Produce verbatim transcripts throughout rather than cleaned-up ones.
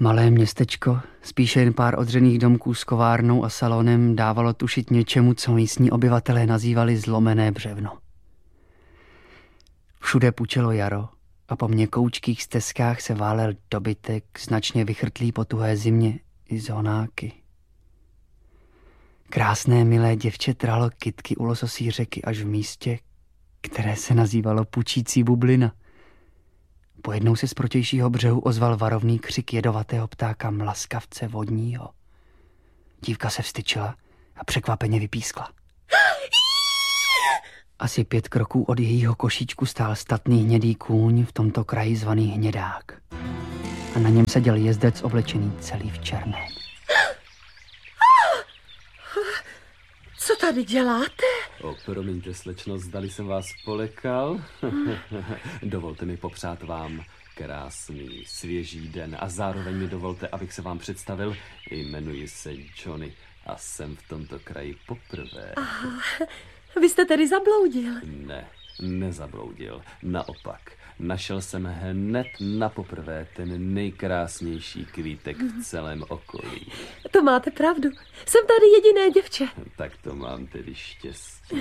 Malé městečko, spíše jen pár odřených domků s kovárnou a salonem, dávalo tušit něčemu, co místní obyvatelé nazývali zlomené břevno. Všude pučelo jaro a po měkoučkých stezkách se válel dobytek, značně vychrtlý po tuhé zimě i zónáky. Krásné milé děvče trhalo kytky u lososí řeky až v místě, které se nazývalo Pučící bublina. Pojednou se z protějšího břehu ozval varovný křik jedovatého ptáka mlaskavce vodního. Dívka se vstyčila a překvapeně vypískla. Asi pět kroků od jejího košíčku stál statný hnědý kůň, v tomto kraji zvaný Hnědák. A na něm seděl jezdec oblečený celý v černém. Co tady děláte? O, promiňte, slečno, zdali jsem vás polekal. Dovolte mi popřát vám krásný, svěží den a zároveň mi dovolte, abych se vám představil. Jmenuji se Johnny a jsem v tomto kraji poprvé. Aha, vy jste tedy zabloudil? Ne, nezabloudil. Naopak, našel jsem hned na poprvé ten nejkrásnější kvítek v celém okolí. To máte pravdu. Jsem tady jediné děvče. Tak to mám tedy štěstí.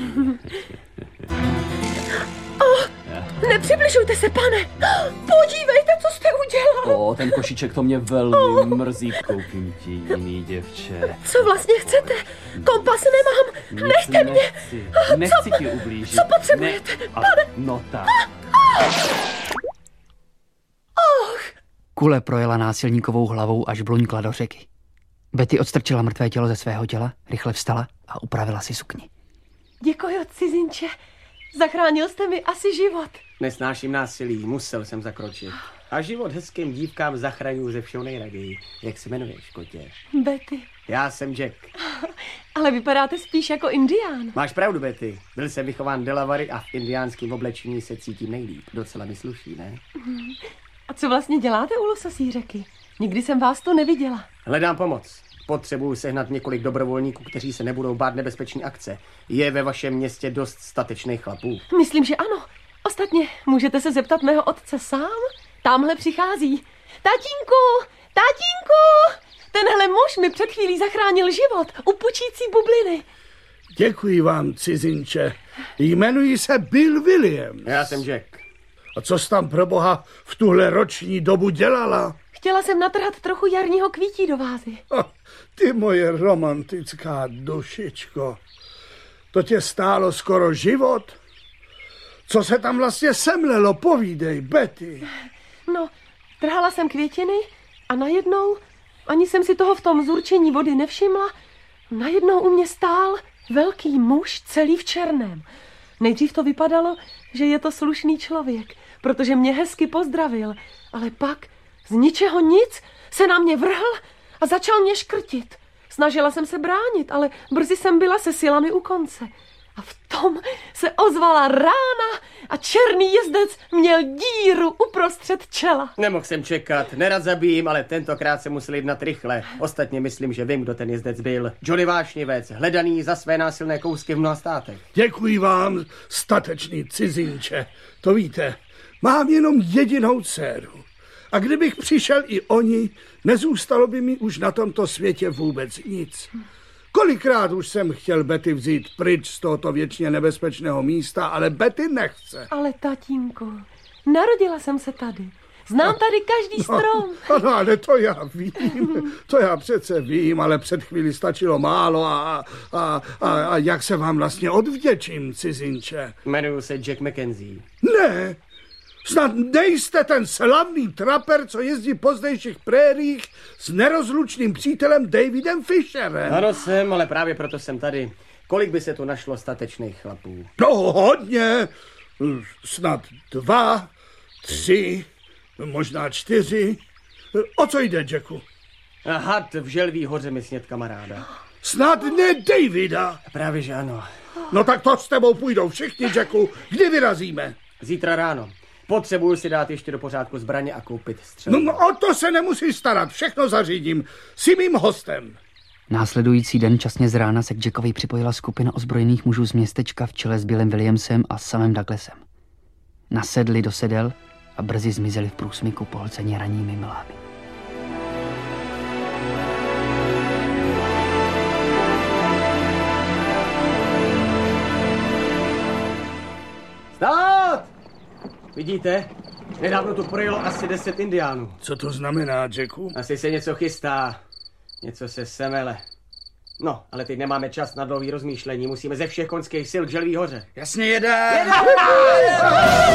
Oh, nepřibližujte se, pane. Podívejte, co jste udělal. O, ten košíček, to mě velmi oh. mrzí. Koupím ti jiný, děvče. Co vlastně chcete? Kompas nemám. Nic Nechte mě. Nechci, nechci co, ti ublížit. Co potřebujete, ne, pane? No tak. Och. Kule projela násilníkovou hlavou, až bluňkla do řeky. Betty odstrčila mrtvé tělo ze svého těla, rychle vstala a upravila si sukni. Děkuji, cizinče. Zachránil jste mi asi život. Nesnáším násilí, musel jsem zakročit. A život hezkým dívkám zachraňuji ze všeho nejraději. Jak se jmenuješ, kotě? Betty. Já jsem Jack. Ale vypadáte spíš jako indián. Máš pravdu, Betty. Byl jsem vychován Delawary a v indiánském oblečení se cítím nejlíp. Docela mi sluší, ne? A co vlastně děláte u lososí řeky? Nikdy jsem vás to neviděla. Hledám pomoc. Potřebuju sehnat několik dobrovolníků, kteří se nebudou bát nebezpečné akce. Je ve vašem městě dost statečných chlapů? Myslím, že ano. Ostatně, můžete se zeptat mého otce sám? Támhle přichází. Tatínku! Tatínku! Tenhle muž mi před chvílí zachránil život u Pučící bubliny. Děkuji vám, cizinče. Jmenuji se Bill William. Já jsem Jack. A co jsi tam pro boha v tuhle roční dobu dělala? Chtěla jsem natrhat trochu jarního kvítí do vázy. Oh, ty moje romantická dušičko. To tě stálo skoro život? Co se tam vlastně semlelo? Povídej, Betty. No, trhala jsem květiny a najednou, ani jsem si toho v tom zurčení vody nevšimla, najednou u mě stál velký muž celý v černém. Nejdřív to vypadalo, že je to slušný člověk, protože mě hezky pozdravil, ale pak z ničeho nic se na mě vrhl a začal mě škrtit. Snažila jsem se bránit, ale brzy jsem byla se silami u konce. A v tom se ozvala rána a černý jezdec měl díru uprostřed čela. Nemohl jsem čekat, nerad zabijím, ale tentokrát se musel jednat rychle. Ostatně myslím, že vím, kdo ten jezdec byl. Johnny Vášnivec, hledaný za své násilné kousky v mnoha státech. Děkuji vám, statečný cizinče. To víte, mám jenom jedinou dceru. A kdybych přišel i o ní, nezůstalo by mi už na tomto světě vůbec nic. Kolikrát už jsem chtěl Betty vzít pryč z tohoto věčně nebezpečného místa, ale Betty nechce. Ale tatínku, narodila jsem se tady. Znám tady každý strom. No, no, ale to já vím, to já přece vím, ale před chvíli stačilo málo a, a, a, a jak se vám vlastně odvděčím, cizinče? Jmenuji se Jack McKenzie. Ne, snad nejste ten slavný traper, co jezdí po zdejších prériích s nerozlučným přítelem Davidem Fisherem. Ano jsem, ale právě proto jsem tady. Kolik by se tu našlo statečných chlapů? No hodně, snad dva, tři, možná čtyři. O co jde, Jacku? Had v Želví hoře mi snět kamaráda. Snad ne Davida. Právě že ano. No tak to s tebou půjdou všichni, Jacku. Kdy vyrazíme? Zítra ráno. Potřebuju si dát ještě do pořádku zbraně a koupit střelu. No, no o to se nemusí starat, všechno zařídím. Jsi mým hostem. Následující den časně z rána se k Jackovi připojila skupina ozbrojených mužů z městečka v čele s Billem Williamsem a samem Douglasem. Nasedli do sedel a brzy zmizeli v průsmyku pohlcení ranními mlhámi. Stát! Vidíte? Nedávno tu projelo asi deset indiánů. Co to znamená, Jacku? Asi se něco chystá. Něco se semele. No, ale teď nemáme čas na dlouhý rozmýšlení. Musíme ze všech koňských sil k Želví hoře. Jasně, jedem! Jedem!